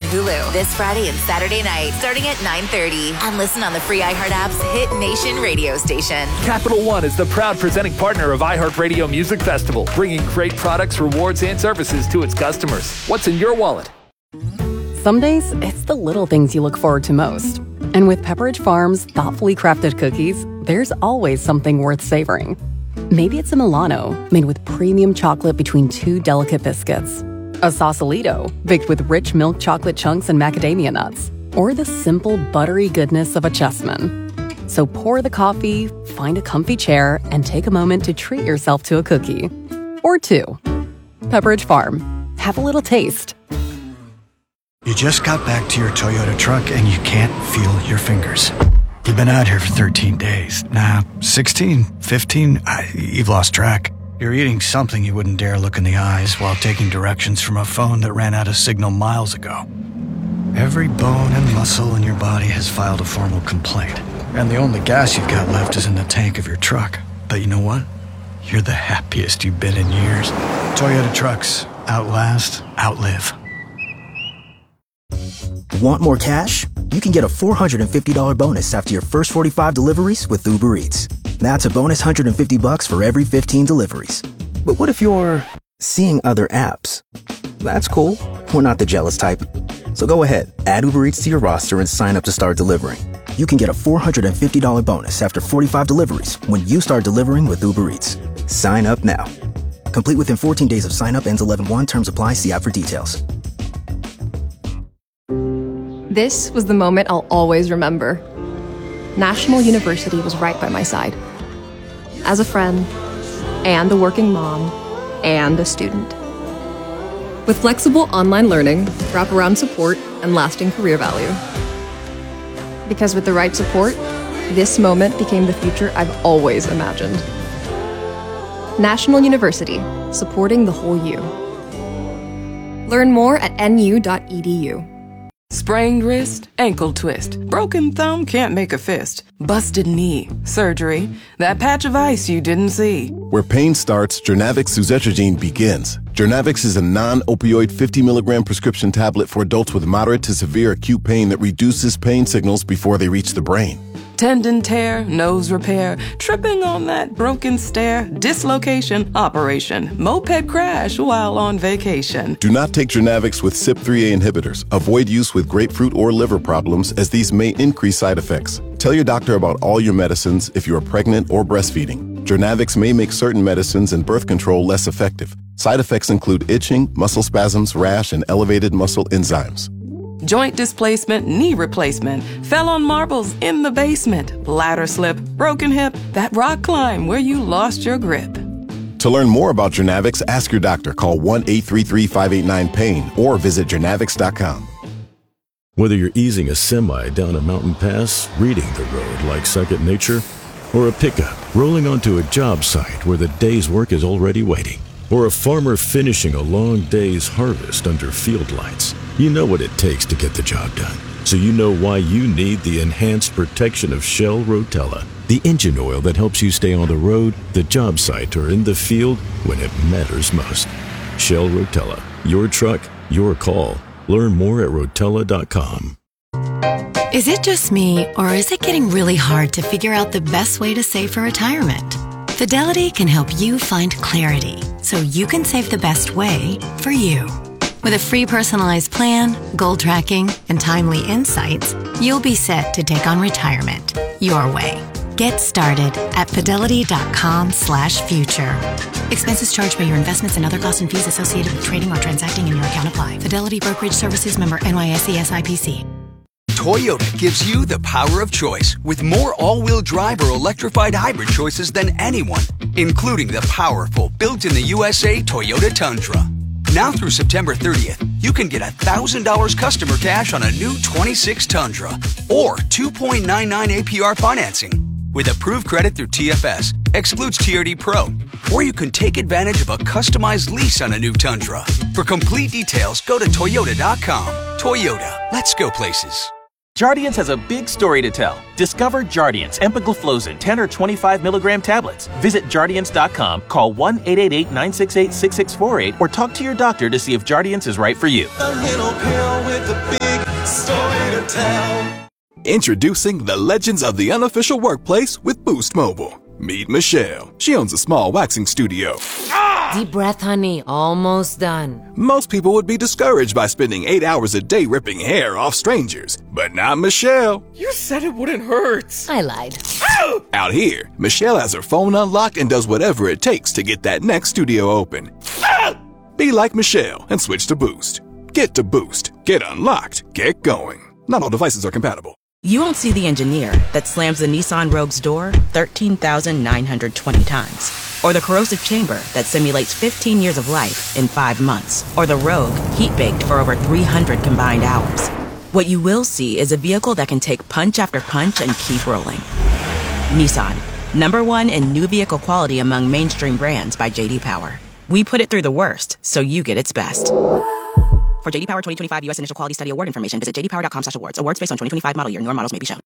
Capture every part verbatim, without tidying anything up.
Hulu this Friday and Saturday night, starting at nine thirty. And listen on the free iHeart app's Hit Nation radio station. Capital One is the proud presenting partner of iHeartRadio Music Festival, bringing great products, rewards, and services to its customers. What's in your wallet? Some days, it's the little things you look forward to most. And with Pepperidge Farm's thoughtfully crafted cookies, there's always something worth savoring. Maybe it's a Milano, made with premium chocolate between two delicate biscuits. A Sausalito, baked with rich milk chocolate chunks and macadamia nuts. Or the simple, buttery goodness of a Chessman. So pour the coffee, find a comfy chair, and take a moment to treat yourself to a cookie. Or two. Pepperidge Farm. Have a little taste. You just got back to your Toyota truck and you can't feel your fingers. You've been out here for thirteen days. Nah, sixteen, fifteen, I, you've lost track. You're eating something you wouldn't dare look in the eyes while taking directions from a phone that ran out of signal miles ago. Every bone and muscle in your body has filed a formal complaint. And the only gas you've got left is in the tank of your truck. But you know what? You're the happiest you've been in years. Toyota trucks. Outlast, outlive. Want more cash? You can get a four hundred fifty dollars bonus after your first forty-five deliveries with Uber Eats. That's a bonus one hundred fifty bucks for every fifteen deliveries. But what if you're seeing other apps? That's cool. We're not the jealous type. So go ahead, add Uber Eats to your roster and sign up to start delivering. You can get a four hundred fifty dollars bonus after forty-five deliveries when you start delivering with Uber Eats. Sign up now. Complete within fourteen days of sign up, ends eleven one. Terms apply. See app for details. This was the moment I'll always remember. National University was right by my side. As a friend, and a working mom, and a student. With flexible online learning, wraparound support, and lasting career value. Because with the right support, this moment became the future I've always imagined. National University, supporting the whole you. Learn more at N U dot E D U. Sprained wrist, ankle twist, broken thumb, can't make a fist, busted knee, surgery, that patch of ice you didn't see. Where pain starts, Journavx suzetrigine begins. Journavx is a non-opioid fifty milligram prescription tablet for adults with moderate to severe acute pain that reduces pain signals before they reach the brain. Tendon tear, nose repair, tripping on that broken stair, dislocation, operation, moped crash while on vacation. Do not take Journavx with C Y P three A inhibitors. Avoid use with grapefruit or liver problems, as these may increase side effects. Tell your doctor about all your medicines if you are pregnant or breastfeeding. Journavx may make certain medicines and birth control less effective. Side effects include itching, muscle spasms, rash, and elevated muscle enzymes. Joint displacement, knee replacement, fell on marbles in the basement, ladder slip, broken hip, that rock climb where you lost your grip. To learn more about Journavx, ask your doctor. Call one eight three three, five eight nine, pain or visit journavx dot com. Whether you're easing a semi down a mountain pass, reading the road like second nature, or a pickup rolling onto a job site where the day's work is already waiting, or a farmer finishing a long day's harvest under field lights, you know what it takes to get the job done. So you know why you need the enhanced protection of Shell Rotella, the engine oil that helps you stay on the road, the job site, or in the field when it matters most. Shell Rotella, your truck, your call. Learn more at rotella dot com. Is it just me, or is it getting really hard to figure out the best way to save for retirement? Fidelity can help you find clarity so you can save the best way for you. With a free personalized plan, goal tracking, and timely insights, you'll be set to take on retirement your way. Get started at fidelity dot com slash future. Expenses charged by your investments and other costs and fees associated with trading or transacting in your account apply. Fidelity Brokerage Services, member N Y S E S I P C. Toyota gives you the power of choice with more all-wheel drive or electrified hybrid choices than anyone, including the powerful built-in-the-U S A Toyota Tundra. Now through September thirtieth, you can get one thousand dollars customer cash on a new twenty-six Tundra or two point nine nine A P R financing with approved credit through T F S, excludes T R D Pro, or you can take advantage of a customized lease on a new Tundra. For complete details, go to toyota dot com. Toyota, let's go places. Jardiance has a big story to tell. Discover Jardiance empagliflozin ten or twenty-five milligram tablets. Visit jardiance dot com, call one eight eight eight, nine six eight, six six four eight, or talk to your doctor to see if Jardiance is right for you. A little pill with a big Introducing the Legends of the Unofficial Workplace with Boost Mobile. Meet Michelle. She owns a small waxing studio. Deep breath, honey. Almost done. Most people would be discouraged by spending eight hours a day ripping hair off strangers, but not Michelle. You said it wouldn't hurt. I lied. Out here, Michelle has her phone unlocked and does whatever it takes to get that next studio open. Be like Michelle and switch to Boost. Get to Boost. Get unlocked. Get going. Not all devices are compatible. You won't see the engineer that slams the Nissan Rogue's door thirteen thousand nine hundred twenty times. Or the corrosive chamber that simulates fifteen years of life in five months. Or the Rogue heat-baked for over three hundred combined hours. What you will see is a vehicle that can take punch after punch and keep rolling. Nissan, number one in new vehicle quality among mainstream brands by J D Power. We put it through the worst, so you get its best. For J D Power twenty twenty-five U S Initial Quality Study Award information, visit j d power dot com slash awards. Awards based on twenty twenty-five model year. Newer models may be shown.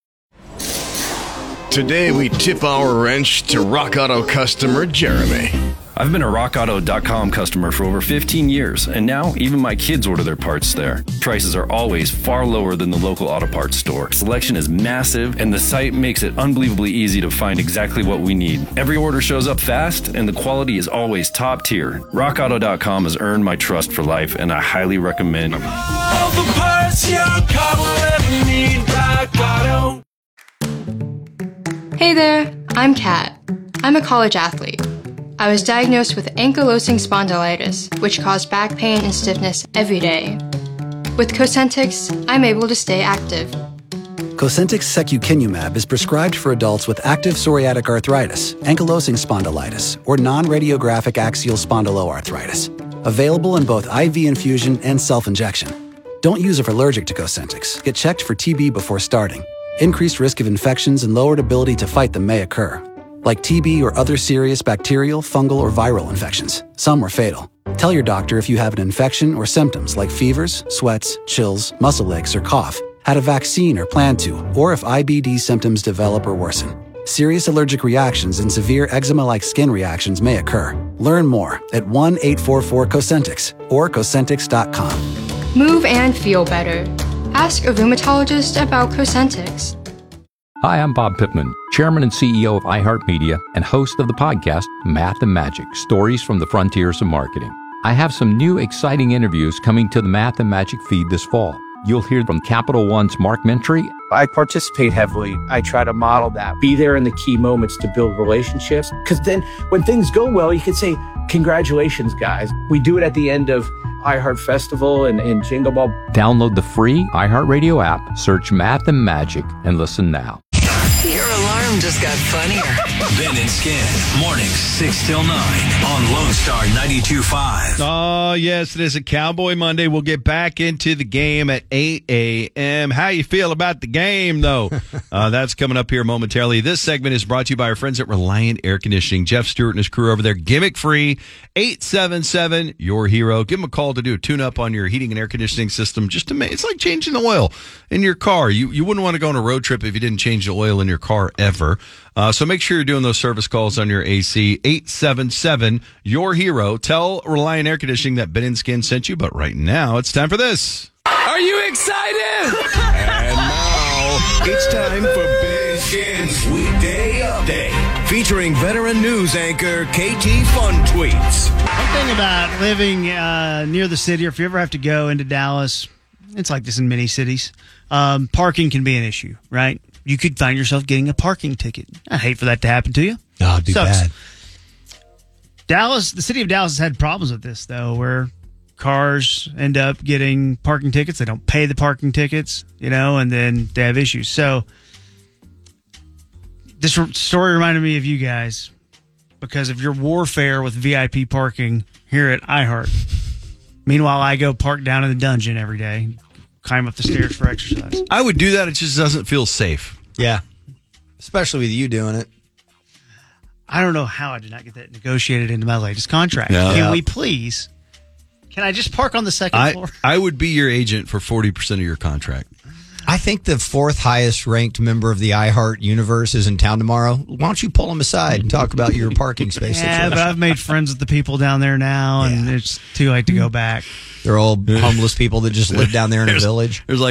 Today we tip our wrench to Rock Auto customer Jeremy. I've been a rock auto dot com customer for over fifteen years, and now even my kids order their parts there. Prices are always far lower than the local auto parts store. Selection is massive, and the site makes it unbelievably easy to find exactly what we need. Every order shows up fast, and the quality is always top tier. rock auto dot com has earned my trust for life, and I highly recommend it. All the parts your car will ever need, Rock Auto. Hey there, I'm Kat. I'm a college athlete. I was diagnosed with ankylosing spondylitis, which caused back pain and stiffness every day. With Cosentyx, I'm able to stay active. Cosentyx secukinumab is prescribed for adults with active psoriatic arthritis, ankylosing spondylitis, or non-radiographic axial spondyloarthritis. Available in both I V infusion and self-injection. Don't use if allergic to Cosentyx. Get checked for T B before starting. Increased risk of infections and lowered ability to fight them may occur, like T B or other serious bacterial, fungal, or viral infections. Some are fatal. Tell your doctor if you have an infection or symptoms like fevers, sweats, chills, muscle aches, or cough, had a vaccine or plan to, or if I B D symptoms develop or worsen. Serious allergic reactions and severe eczema-like skin reactions may occur. Learn more at one eight four four Cosentyx or Cosentyx dot com. Move and feel better. Ask a rheumatologist about Cosentyx. Hi, I'm Bob Pittman, Chairman and C E O of iHeartMedia and host of the podcast Math and Magic, Stories from the Frontiers of Marketing. I have some new exciting interviews coming to the Math and Magic feed this fall. You'll hear from Capital One's Mark Mentry. I participate heavily. I try to model that. Be there in the key moments to build relationships. Because then when things go well, you can say, congratulations, guys. We do it at the end of iHeart Festival and, and Jingle Ball. Download the free iHeartRadio app, search Math and Magic, and listen now. Your alarm just got funnier. Ben and Skin, mornings six till nine on Lone Star ninety-two point five. Oh, yes, it is a Cowboy Monday. We'll get back into the game at eight a.m. How you feel about the game, though? uh, that's coming up here momentarily. This segment is brought to you by our friends at Reliant Air Conditioning. Jeff Stewart and his crew over there, gimmick-free, eight seven seven, your hero. Give them a call to do a tune-up on your heating and air conditioning system. Just to make, it's like changing the oil in your car. You, you wouldn't want to go on a road trip if you didn't change the oil in your car ever. Uh, so make sure you're doing those service calls on your A C. eight seven seven, your hero. Tell Reliant Air Conditioning that Ben and Skin sent you. But right now, it's time for this. Are you excited? And now, it's time for Ben and Skin's Weekday Update, featuring veteran news anchor K T Fun Tweets. One thing about living uh, near the city, or if you ever have to go into Dallas, it's like this in many cities, um, parking can be an issue, right? You could find yourself getting a parking ticket. I'd hate for that to happen to you. Oh, it'd be Sucks. bad. Dallas, the city of Dallas has had problems with this, though, where cars end up getting parking tickets. They don't pay the parking tickets, you know, and then they have issues. So this story reminded me of you guys because of your warfare with V I P parking here at iHeart. Meanwhile, I go park down in the dungeon every day, climb up the stairs for exercise. I would do that. It just doesn't feel safe. Yeah. Especially with you doing it. I don't know how I did not get that negotiated into my latest contract. Yeah. Can Yeah. we please? Can I just park on the second I, floor? I would be your agent for forty percent of your contract. I think the fourth highest ranked member of the iHeart universe is in town tomorrow. Why don't you pull him aside and talk about your parking space Yeah, situation? but I've made friends with the people down there now, and it's too late to go back. They're all homeless people that just live down there in a There's- village. There's like